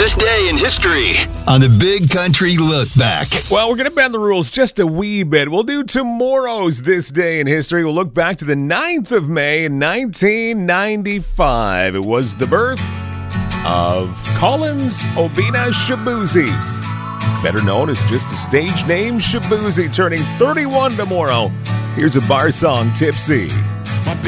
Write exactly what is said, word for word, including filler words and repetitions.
This day in history on the Big Country Look Back. Well, we're going to bend the rules just a wee bit. We'll do tomorrow's This Day in History. We'll look back to the ninth of May in nineteen ninety-five. It was the birth of Collins Obinna Shaboozey, better known as just the stage name Shaboozey, turning thirty-one tomorrow. Here's a bar song, Tipsy.